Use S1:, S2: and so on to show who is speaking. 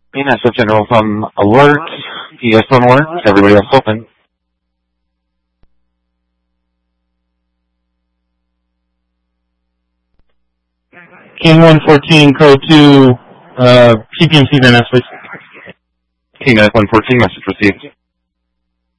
S1: SF General from Alert, ES on Alert, everybody else open.
S2: King 114, code 2, PPMC then please.
S1: King 114, message received.